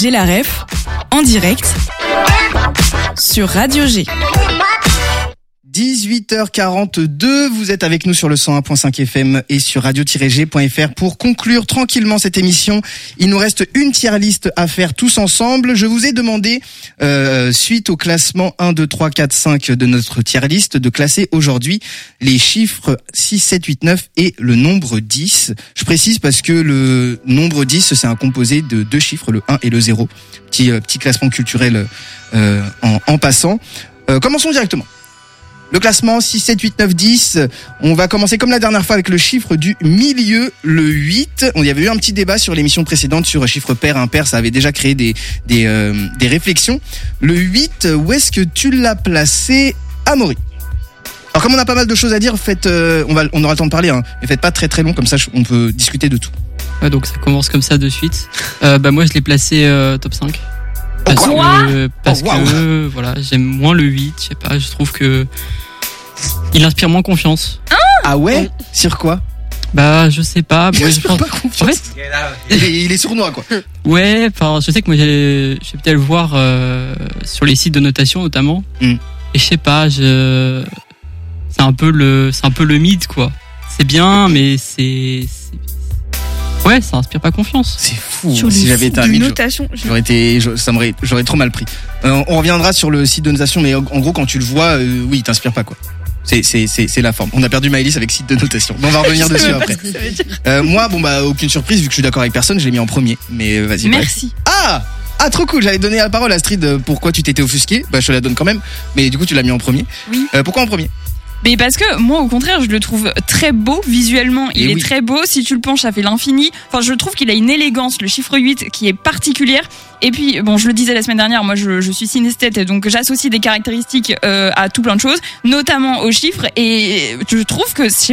J'ai la ref, en direct, sur Radio G. 18h42, vous êtes avec nous sur le 101.5 FM et sur radio-g.fr pour conclure tranquillement cette émission. Il nous reste une tier list à faire tous ensemble. Je vous ai demandé, suite au classement 1, 2, 3, 4, 5 de notre tier list, de classer aujourd'hui les chiffres 6, 7, 8, 9 et le nombre 10. Je précise parce que le nombre 10, c'est un composé de deux chiffres, le 1 et le 0. Petit classement culturel en passant. Commençons directement. Le classement 6, 7, 8, 9, 10. On va commencer comme la dernière fois avec le chiffre du milieu, le 8. Il y avait eu un petit débat sur l'émission précédente sur chiffre pair, impair. Ça avait déjà créé des réflexions. Le 8, où est-ce que tu l'as placé, Amaury? Alors comme on a pas mal de choses à dire, on aura le temps de parler, hein, mais faites pas très très long, comme ça on peut discuter de tout. Ouais, donc ça commence comme ça de suite. Moi je l'ai placé top 5. Parce que voilà, j'aime moins le 8, je sais pas, je trouve que il inspire moins confiance. Ah ouais? Sur quoi? Je sais pas. Moi, je pense pas confiance. En fait, il est sournois, quoi. Ouais, enfin, je sais que moi j'ai peut-être le voir sur les sites de notation notamment. Et je sais pas, c'est un peu le mythe, quoi. C'est bien, mais ouais, ça inspire pas confiance. C'est fou. Si j'avais été un mythe, j'aurais trop mal pris. On reviendra sur le site de notation, mais en gros, quand tu le vois, oui, il t'inspire pas, quoi. C'est la forme. On a perdu Maëlys avec site de notation. On va revenir dessus après. Moi, aucune surprise, vu que je suis d'accord avec personne, je l'ai mis en premier. Mais vas-y. Merci. Ah, trop cool. J'allais donner la parole à Astrid. Pourquoi tu t'étais offusqué? Je te la donne quand même. Mais du coup, tu l'as mis en premier. Oui. Pourquoi en premier? Mais parce que moi, au contraire, je le trouve très beau visuellement. Il est très beau. Si tu le penches, ça fait l'infini. Enfin, je trouve qu'il a une élégance, le chiffre 8, qui est particulière. Et puis, je le disais la semaine dernière, moi, je suis synesthète, donc j'associe des caractéristiques à tout plein de choses, notamment aux chiffres. Et je trouve que